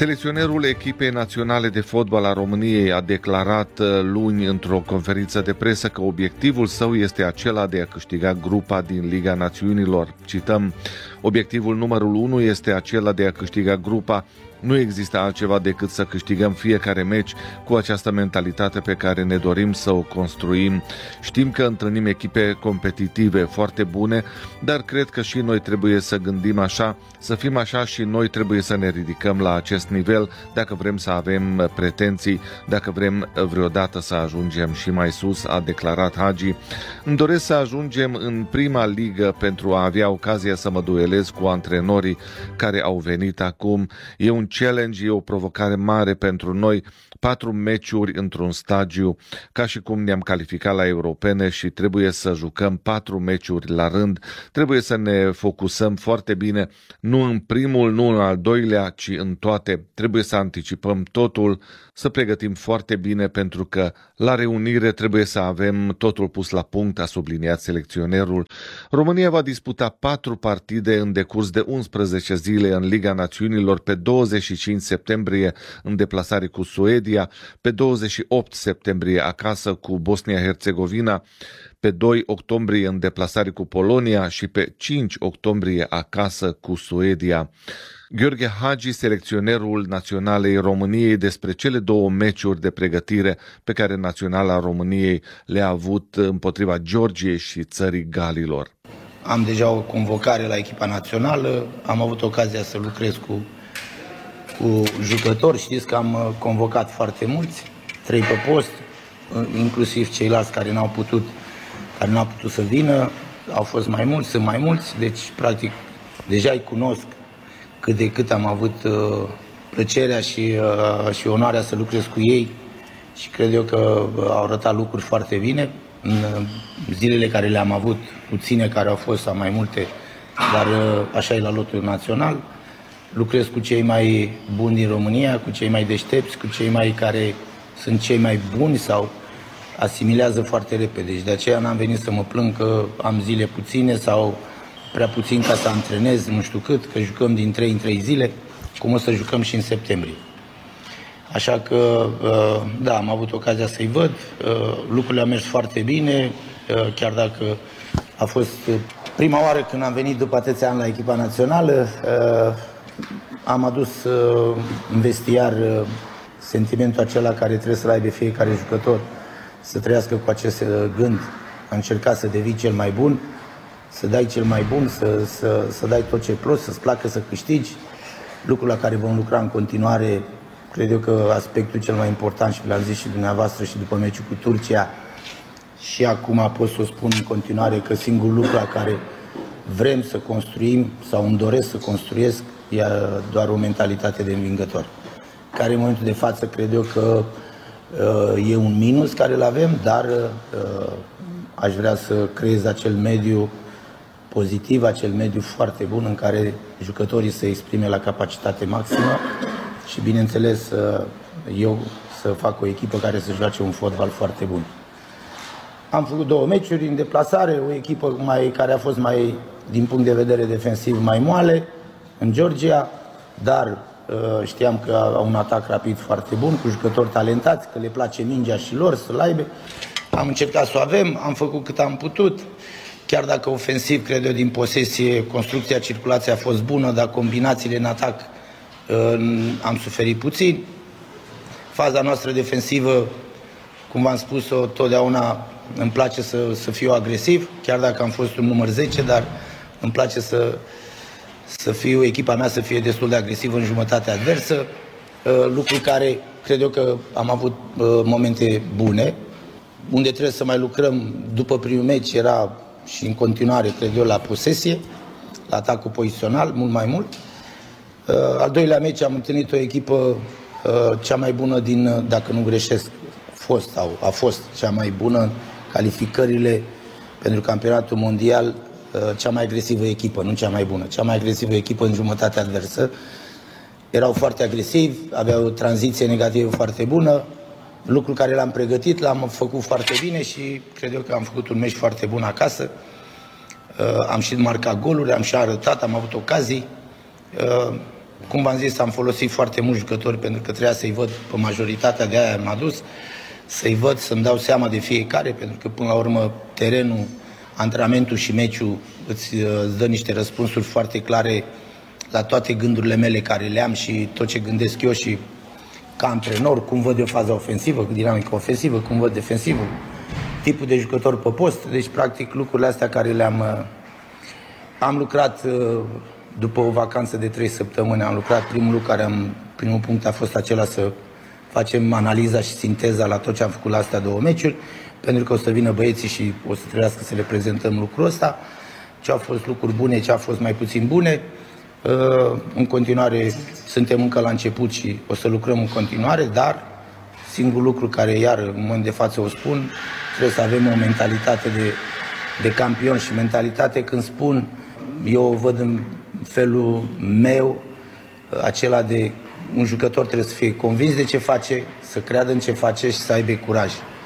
Selecționerul echipei naționale de fotbal a României a declarat luni într-o conferință de presă că obiectivul său este acela de a câștiga grupa din Liga Națiunilor. Cităm: obiectivul numărul 1 este acela de a câștiga grupa. Nu există altceva decât să câștigăm fiecare meci cu această mentalitate pe care ne dorim să o construim. Știm că întâlnim echipe competitive foarte bune, dar cred că și noi trebuie să gândim așa, să fim așa și noi trebuie să ne ridicăm la acest nivel dacă vrem să avem pretenții, dacă vrem vreodată să ajungem și mai sus, a declarat Hagi. Îmi doresc să ajungem în prima ligă pentru a avea ocazia să mă duelez cu antrenorii care au venit acum. E un challenge, e o provocare mare pentru noi, 4 meciuri într-un stagiu, ca și cum ne-am calificat la europene și trebuie să jucăm 4 meciuri la rând. Trebuie să ne focusăm foarte bine, nu în primul, nu în al doilea, ci în toate. Trebuie să anticipăm totul, să pregătim foarte bine, pentru că la reunire trebuie să avem totul pus la punct, a subliniat selecționerul. România va disputa 4 partide în decurs de 11 zile în Liga Națiunilor, pe 25 septembrie în deplasare cu Suedia, pe 28 septembrie acasă cu Bosnia-Herzegovina, pe 2 octombrie în deplasare cu Polonia și pe 5 octombrie acasă cu Suedia. Gheorghe Hagi, selecționerul naționalei României, despre cele 2 meciuri de pregătire pe care naționala României le-a avut împotriva Georgiei și țării Galilor. Am deja o convocare la echipa națională, am avut ocazia să lucrez cu jucători. Știți că am convocat foarte mulți, 3 pe post, inclusiv ceilalți care n-au putut să vină. Au fost mai mulți, sunt mai mulți, deci practic deja îi cunosc cât de cât. Am avut plăcerea și onoarea să lucrez cu ei și cred eu că au arătat lucruri foarte bine. În zilele care le-am avut, puține care au fost sau mai multe, dar așa e la lotul național. Lucrez cu cei mai buni din România, cu cei mai deștepți, cu cei care sunt cei mai buni sau asimilează foarte repede. Și de aceea n-am venit să mă plâng că am zile puține sau prea puțin ca să antrenez, nu știu cât, că jucăm din 3 în 3 zile, cum o să jucăm și în septembrie. Așa că, da, am avut ocazia să-i văd, lucrurile au mers foarte bine, chiar dacă a fost prima oară când am venit după atâția ani la echipa națională. Am adus în vestiar sentimentul acela care trebuie să-l aibă fiecare jucător, să trăiască cu acest gând, a încercat să devii cel mai bun, să dai cel mai bun, să dai tot ce poți, să-ți placă să câștigi, lucrul la care vom lucra în continuare. Cred eu că aspectul cel mai important, și l-am zis și dumneavoastră și după meciul cu Turcia, și acum pot să o spun în continuare, că singurul lucru la care vrem să construim sau îmi doresc să construiesc e doar o mentalitate de învingător, care în momentul de față cred eu că e un minus care îl avem, dar aș vrea să creez acel mediu pozitiv, acel mediu foarte bun în care jucătorii se exprime la capacitate maximă și, bineînțeles, eu să fac o echipă care să joace un fotbal foarte bun. Am făcut 2 meciuri în deplasare, o echipă care a fost mai, din punct de vedere defensiv, mai moale, în Georgia, dar știam că au un atac rapid foarte bun, cu jucători talentați, că le place mingea și lor să-l aibă. Am încercat să o avem, am făcut cât am putut, chiar dacă ofensiv, cred eu, din posesie, construcția, circulația a fost bună, dar combinațiile în atac am suferit puțin. Faza noastră defensivă, cum v-am spus-o, totdeauna îmi place să fiu agresiv, chiar dacă am fost un număr 10, dar îmi place să fiu, echipa mea să fie destul de agresivă în jumătatea adversă, lucru care cred eu că am avut momente bune. Unde trebuie să mai lucrăm după primul meci era și în continuare, cred eu, la posesie, la atacul pozițional, mult mai mult. Al doilea meci am întâlnit o echipă cea mai bună din, dacă nu greșesc, a fost cea mai bună calificările pentru campionatul mondial, cea mai agresivă echipă, nu cea mai bună, cea mai agresivă echipă în jumătatea adversă. Erau foarte agresivi, aveau o tranziție negativă foarte bună, lucru care l-am pregătit, l-am făcut foarte bine și cred eu că am făcut un meci foarte bun acasă. Am și marcat goluri, am și arătat, am avut ocazii. Cum v-am zis, am folosit foarte mulți jucători pentru că trebuia să-i văd pe majoritatea, de aia m-a dus, să-i văd, să-mi dau seama de fiecare, pentru că până la urmă terenul, antrenamentul și meciul îți dă niște răspunsuri foarte clare la toate gândurile mele care le am și tot ce gândesc eu și ca antrenor, cum văd eu faza ofensivă, dinamică ofensivă, cum văd defensivul, tipul de jucător pe post. Deci, practic, lucrurile astea care le-am am lucrat după o vacanță de 3 săptămâni, am lucrat. Primul punct a fost acela să facem analiza și sinteza la tot ce am făcut la astea 2 meciuri, pentru că o să vină băieții și o să trebuiască să le prezentăm lucrul ăsta, ce au fost lucruri bune, ce au fost mai puțin bune. În continuare suntem încă la început și o să lucrăm în continuare, dar singurul lucru care, iar în moment de față o spun, trebuie să avem o mentalitate de campion și mentalitate, când spun, eu o văd în felul meu, acela de un jucător trebuie să fie convins de ce face, să creadă în ce face și să aibă curaj.